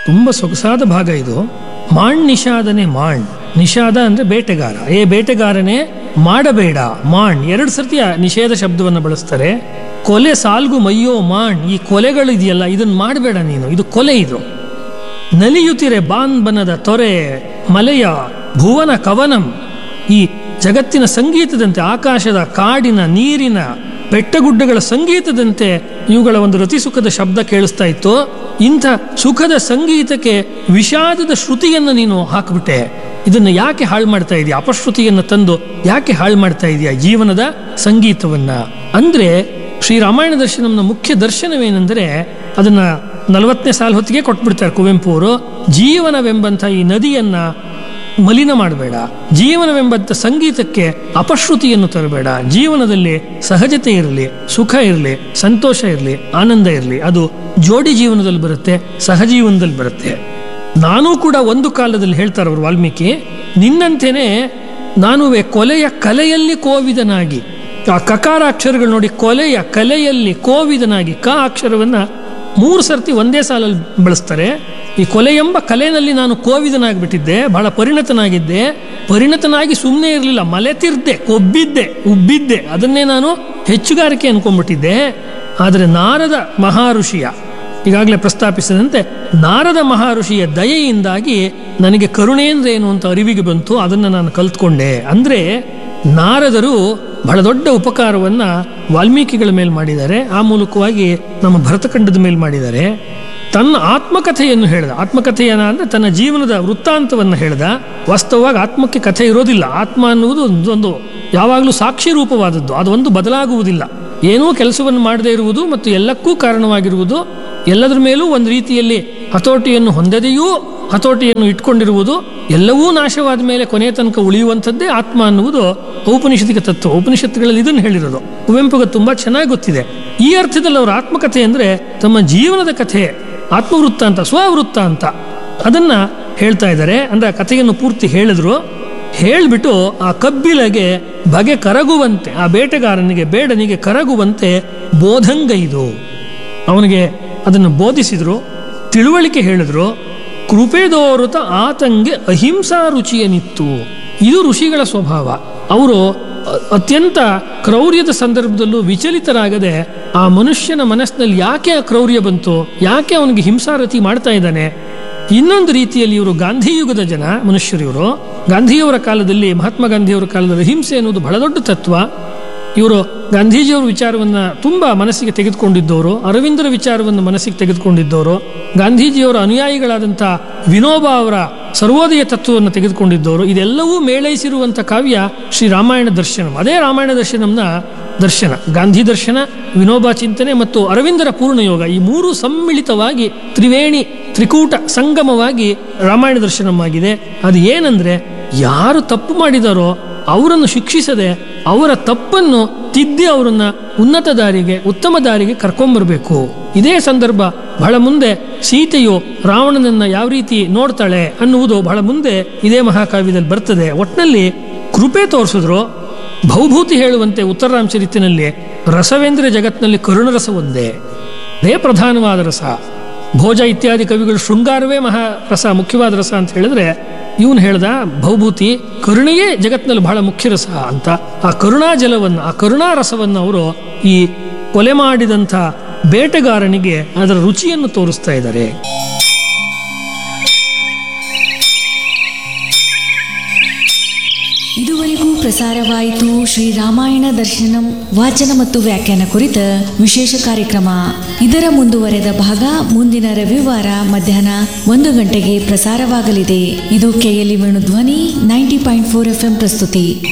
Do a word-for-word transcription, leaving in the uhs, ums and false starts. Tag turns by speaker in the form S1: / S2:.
S1: ತುಂಬ ಸೊಗಸಾದ ಭಾಗ ಇದು. ಮಾಣ್ ನಿಷಾದನೆ ಮಾಣ್. ನಿಷಾದ ಅಂದ್ರೆ ಬೇಟೆಗಾರ. ಏ ಬೇಟೆಗಾರನೇ ಮಾಡಬೇಡ. ಮಾಣ್ ಎರಡು ಸರ್ತಿಯ ನಿಷೇಧ ಶಬ್ದವನ್ನು ಬಳಸ್ತಾರೆ. ಕೊಲೆ ಸಾಲ್ಗು ಮಯ್ಯೋ ಮಾಣ್. ಈ ಕೊಲೆಗಳಿದೆಯಲ್ಲ ಇದನ್ನು ಮಾಡಬೇಡ ನೀನು, ಇದು ಕೊಲೆ. ಇದು ನಲಿಯುತ್ತಿರೆ ಬಾನ್ ಬನದ ತೊರೆ ಮಲೆಯ ಭುವನ ಕವನಂ. ಈ ಜಗತ್ತಿನ ಸಂಗೀತದಂತೆ, ಆಕಾಶದ ಕಾಡಿನ ನೀರಿನ ಬೆಟ್ಟಗುಡ್ಡಗಳ ಸಂಗೀತದಂತೆ ಇವುಗಳ ಒಂದು ರತಿಸುಖದ ಶಬ್ದ ಕೇಳಿಸ್ತಾ ಇತ್ತು. ಇಂಥ ಸುಖದ ಸಂಗೀತಕ್ಕೆ ವಿಷಾದದ ಶ್ರುತಿಯನ್ನು ನೀನು ಹಾಕಿಬಿಟ್ಟೆ. ಇದನ್ನು ಯಾಕೆ ಹಾಳು ಮಾಡ್ತಾ ಇದೆಯಾ? ಅಪಶ್ರುತಿಯನ್ನು ತಂದು ಯಾಕೆ ಹಾಳು ಮಾಡ್ತಾ ಇದೆಯಾ ಜೀವನದ ಸಂಗೀತವನ್ನ? ಅಂದ್ರೆ ಶ್ರೀರಾಮಾಯಣ ದರ್ಶನಂನ ಮುಖ್ಯ ದರ್ಶನವೇನೆಂದರೆ, ಅದನ್ನ ನಲವತ್ತನೇ ಸಾಲ ಹೊತ್ತಿಗೆ ಕೊಟ್ಬಿಡ್ತಾರೆ ಕುವೆಂಪು ಅವರು. ಜೀವನವೆಂಬಂಥ ಈ ನದಿಯನ್ನ ಮಲಿನ ಮಾಡಬೇಡ. ಜೀವನವೆಂಬಂಥ ಸಂಗೀತಕ್ಕೆ ಅಪಶ್ರುತಿಯನ್ನು ತರಬೇಡ. ಜೀವನದಲ್ಲಿ ಸಹಜತೆ ಇರಲಿ, ಸುಖ ಇರಲಿ, ಸಂತೋಷ ಇರಲಿ, ಆನಂದ ಇರಲಿ. ಅದು ಜೋಡಿ ಜೀವನದಲ್ಲಿ ಬರುತ್ತೆ, ಸಹಜೀವನದಲ್ಲಿ ಬರುತ್ತೆ. ನಾನೂ ಕೂಡ ಒಂದು ಕಾಲದಲ್ಲಿ ಹೇಳ್ತಾರೆ ಅವರು ವಾಲ್ಮೀಕಿ, ನಿನ್ನಂತೆಯೇ ನಾನುವೆ ಕೊಲೆಯ ಕಲೆಯಲ್ಲಿ ಕೋವಿದನಾಗಿ. ಆ ಕಕಾರ ಅಕ್ಷರಗಳು ನೋಡಿ, ಕೊಲೆಯ ಕಲೆಯಲ್ಲಿ ಕೋವಿದನಾಗಿ. ಕ ಅಕ್ಷರವನ್ನ ಮೂರು ಸರ್ತಿ ಒಂದೇ ಸಾಲಲ್ಲಿ ಬಳಸ್ತಾರೆ. ಈ ಕೊಲೆ ಎಂಬ ಕಲೆಯಲ್ಲಿ ನಾನು ಕೋವಿದನಾಗ್ಬಿಟ್ಟಿದ್ದೆ, ಬಹಳ ಪರಿಣತನಾಗಿದ್ದೆ. ಪರಿಣತನಾಗಿ ಸುಮ್ಮನೆ ಇರಲಿಲ್ಲ, ಮಲೆತಿರ್ದೆ, ಕೊಬ್ಬಿದ್ದೆ, ಉಬ್ಬಿದ್ದೆ. ಅದನ್ನೇ ನಾನು ಹೆಚ್ಚುಗಾರಿಕೆ ಅನ್ಕೊಂಡ್ಬಿಟ್ಟಿದ್ದೆ. ಆದರೆ ನಾರದ ಮಹಾಋಷಿಯ, ಈಗಾಗಲೇ ಪ್ರಸ್ತಾಪಿಸಿದಂತೆ ನಾರದ ಮಹಾಋಷಿಯ ದಯೆಯಿಂದಾಗಿ ನನಗೆ ಕರುಣೆ ಅಂದ್ರೆ ಏನು ಅಂತ ಅರಿವಿಗೆ ಬಂತು. ಅದನ್ನು ನಾನು ಕಲ್ತ್ಕೊಂಡೆ. ಅಂದ್ರೆ ನಾರದರು ಬಹಳ ದೊಡ್ಡ ಉಪಕಾರವನ್ನ ವಾಲ್ಮೀಕಿಗಳ ಮೇಲೆ ಮಾಡಿದ್ದಾರೆ. ಆ ಮೂಲಕವಾಗಿ ನಮ್ಮ ಭರತಖಂಡದ ಮೇಲೆ ಮಾಡಿದ್ದಾರೆ. ತನ್ನ ಆತ್ಮಕಥೆಯನ್ನು ಹೇಳಿದ. ಆತ್ಮಕಥೆಯನ್ನ ಅಂದ್ರೆ ತನ್ನ ಜೀವನದ ವೃತ್ತಾಂತವನ್ನು ಹೇಳಿದ. ವಾಸ್ತವವಾಗಿ ಆತ್ಮಕ್ಕೆ ಕಥೆ ಇರೋದಿಲ್ಲ. ಆತ್ಮ ಅನ್ನುವುದು ಒಂದು ಯಾವಾಗಲೂ ಸಾಕ್ಷಿ ರೂಪವಾದದ್ದು. ಅದೊಂದು ಬದಲಾಗುವುದಿಲ್ಲ. ಏನೂ ಕೆಲಸವನ್ನು ಮಾಡದೇ ಇರುವುದು ಮತ್ತು ಎಲ್ಲಕ್ಕೂ ಕಾರಣವಾಗಿರುವುದು, ಎಲ್ಲದರ ಮೇಲೂ ಒಂದು ರೀತಿಯಲ್ಲಿ ಹತೋಟಿಯನ್ನು ಹೊಂದದೆಯೂ ಹತೋಟಿಯನ್ನು ಇಟ್ಕೊಂಡಿರುವುದು, ಎಲ್ಲವೂ ನಾಶವಾದ ಮೇಲೆ ಕೊನೆಯ ತನಕ ಉಳಿಯುವಂಥದ್ದೇ ಆತ್ಮ ಅನ್ನುವುದು ಔಪನಿಷತ್ತಿಕ ತತ್ವ. ಉಪನಿಷತ್ತುಗಳಲ್ಲಿ ಇದನ್ನು ಹೇಳಿರೋದು ಕುವೆಂಪುಗೆ ತುಂಬಾ ಚೆನ್ನಾಗಿ ಗೊತ್ತಿದೆ. ಈ ಅರ್ಥದಲ್ಲಿ ಅವರ ಆತ್ಮಕಥೆ ಅಂದ್ರೆ ತಮ್ಮ ಜೀವನದ ಕಥೆ, ಆತ್ಮವೃತ್ತ ಅಂತ, ಸ್ವವೃತ್ತ ಅಂತ ಅದನ್ನ ಹೇಳ್ತಾ ಇದ್ದಾರೆ. ಅಂದ್ರೆ ಆ ಕಥೆಯನ್ನು ಪೂರ್ತಿ ಹೇಳಿದ್ರು. ಹೇಳ್ಬಿಟ್ಟು ಆ ಕಬ್ಬಿಲಗೆ ಬಗೆ ಕರಗುವಂತೆ, ಆ ಬೇಟೆಗಾರನಿಗೆ ಬೇಡನಿಗೆ ಕರಗುವಂತೆ ಬೋಧಂಗೈದು, ಅವನಿಗೆ ಅದನ್ನು ಬೋಧಿಸಿದ್ರು, ತಿಳುವಳಿಕೆ ಹೇಳಿದ್ರು. ಕೃಪೆದೋರುತ ಆತಂಗೆ ಅಹಿಂಸಾ ರುಚಿಯನಿತ್ತು. ಇದು ಋಷಿಗಳ ಸ್ವಭಾವ. ಅವರು ಅತ್ಯಂತ ಕ್ರೌರ್ಯದ ಸಂದರ್ಭದಲ್ಲೂ ವಿಚಲಿತರಾಗದೆ ಆ ಮನುಷ್ಯನ ಮನಸ್ಸಿನಲ್ಲಿ ಯಾಕೆ ಆ ಕ್ರೌರ್ಯ ಬಂತು, ಯಾಕೆ ಅವನಿಗೆ ಹಿಂಸಾರತಿ ಮಾಡ್ತಾ ಇದ್ದಾನೆ. ಇನ್ನೊಂದು ರೀತಿಯಲ್ಲಿ ಇವರು ಗಾಂಧಿ ಯುಗದ ಜನ ಮನುಷ್ಯರು. ಇವರು ಗಾಂಧಿಯವರ ಕಾಲದಲ್ಲಿ, ಮಹಾತ್ಮ ಗಾಂಧಿಯವರ ಕಾಲದಲ್ಲಿ ಅಹಿಂಸೆ ಎನ್ನುವುದು ಬಹಳ ದೊಡ್ಡ ತತ್ವ. ಇವರು ಗಾಂಧೀಜಿಯವರ ವಿಚಾರವನ್ನು ತುಂಬ ಮನಸ್ಸಿಗೆ ತೆಗೆದುಕೊಂಡಿದ್ದವರು, ಅರವಿಂದರ ವಿಚಾರವನ್ನು ಮನಸ್ಸಿಗೆ ತೆಗೆದುಕೊಂಡಿದ್ದವರು, ಗಾಂಧೀಜಿಯವರ ಅನುಯಾಯಿಗಳಾದಂಥ ವಿನೋಬಾ ಅವರ ಸರ್ವೋದಯ ತತ್ವವನ್ನು ತೆಗೆದುಕೊಂಡಿದ್ದವರು. ಇದೆಲ್ಲವೂ ಮೇಳೈಸಿರುವಂಥ ಕಾವ್ಯ ಶ್ರೀ ರಾಮಾಯಣ ದರ್ಶನಂ. ಅದೇ ರಾಮಾಯಣ ದರ್ಶನಂನ ದರ್ಶನ. ಗಾಂಧಿ ದರ್ಶನ, ವಿನೋಬಾ ಚಿಂತನೆ ಮತ್ತು ಅರವಿಂದರ ಪೂರ್ಣಯೋಗ, ಈ ಮೂರು ಸಮ್ಮಿಳಿತವಾಗಿ ತ್ರಿವೇಣಿ ತ್ರಿಕೂಟ ಸಂಗಮವಾಗಿ ರಾಮಾಯಣ ದರ್ಶನಂ ಆಗಿದೆ. ಅದು ಏನಂದ್ರೆ, ಯಾರು ತಪ್ಪು ಮಾಡಿದಾರೋ ಅವರನ್ನು ಶಿಕ್ಷಿಸದೆ ಅವರ ತಪ್ಪನ್ನು ತಿದ್ದಿ ಅವರನ್ನ ಉನ್ನತ ದಾರಿಗೆ, ಉತ್ತಮ ದಾರಿಗೆ ಕರ್ಕೊಂಬರ್ಬೇಕು. ಇದೇ ಸಂದರ್ಭ ಬಹಳ ಮುಂದೆ ಸೀತೆಯು ರಾವಣನನ್ನ ಯಾವ ರೀತಿ ನೋಡ್ತಾಳೆ ಅನ್ನುವುದು ಬಹಳ ಮುಂದೆ ಇದೇ ಮಹಾಕಾವ್ಯದಲ್ಲಿ ಬರ್ತದೆ. ಒಟ್ಟಿನಲ್ಲಿ ಕೃಪೆ ತೋರಿಸಿದ್ರು. ಭೌಭೂತಿ ಹೇಳುವಂತೆ ಉತ್ತರ ರಾಮಚರಿತಿನಲ್ಲಿ ರಸವೇಂದ್ರ ಜಗತ್ತಿನಲ್ಲಿ ಕರುಣರಸ ಒಂದೇ, ಅದೇ ಪ್ರಧಾನವಾದ ರಸ. ಭೋಜ ಇತ್ಯಾದಿ ಕವಿಗಳು ಶೃಂಗಾರವೇ ಮಹಾರಸ, ಮುಖ್ಯವಾದ ರಸ ಅಂತ ಹೇಳಿದ್ರೆ, ಇವನು ಹೇಳ್ದ ಭೌಭೂತಿ ಕರುಣೆಯೇ ಜಗತ್ತಿನಲ್ಲಿ ಬಹಳ ಮುಖ್ಯ ರಸ ಅಂತ. ಆ ಕರುಣಾ ಜಲವನ್ನು, ಆ ಕರುಣಾ ರಸವನ್ನು ಅವರು ಈ ಕೊಲೆ ಮಾಡಿದಂಥ ಬೇಟೆಗಾರನಿಗೆ ಅದರ ರುಚಿಯನ್ನು ತೋರಿಸ್ತಾ ಇದ್ದಾರೆ.
S2: ಇದುವರೆಗೂ ಪ್ರಸಾರವಾಯಿತು ಶ್ರೀ ರಾಮಾಯಣ ದರ್ಶನಂ ವಾಚನ ಮತ್ತು ವ್ಯಾಖ್ಯಾನ ಕುರಿತ ವಿಶೇಷ ಕಾರ್ಯಕ್ರಮ. ಇದರ ಮುಂದುವರೆದ ಭಾಗ ಮುಂದಿನ ರವಿವಾರ ಮಧ್ಯಾಹ್ನ ಒಂದು ಗಂಟೆಗೆ ಪ್ರಸಾರವಾಗಲಿದೆ. ಇದು ಕೆಎಲ್ಇ ವೇಣು ಧ್ವನಿ ninety point four F M ಪ್ರಸ್ತುತಿ.